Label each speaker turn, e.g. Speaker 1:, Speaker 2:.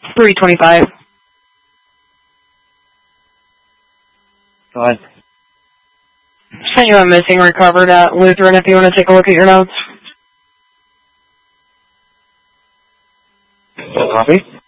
Speaker 1: 325.
Speaker 2: Go ahead.
Speaker 1: Sent you a missing recovered at Lutheran if you want to take a look at your notes.
Speaker 2: Copy.